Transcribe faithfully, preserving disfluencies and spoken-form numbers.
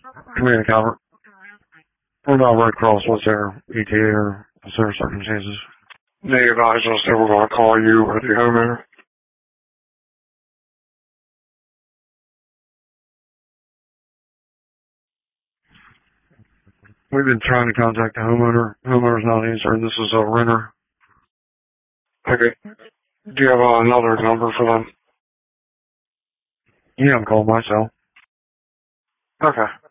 Community Calvert. We're not Red Cross. What's their E T A or what's their circumstances? They advised us they were going to call you or the homeowner. We've been trying to contact the homeowner. Homeowner's not answering. This is a renter. Okay. Do you have uh, another number for them? Yeah, I'm calling myself. Okay.